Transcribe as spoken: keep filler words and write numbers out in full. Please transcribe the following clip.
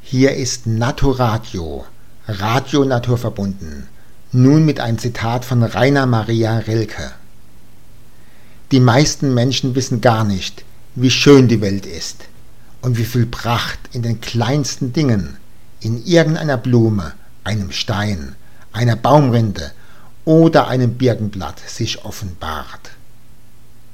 Hier ist Naturadio, Radio naturverbunden, nun mit einem Zitat von Rainer Maria Rilke. Die meisten Menschen wissen gar nicht, wie schön die Welt ist und wie viel Pracht in den kleinsten Dingen, in irgendeiner Blume, einem Stein, einer Baumrinde oder einem Birkenblatt sich offenbart.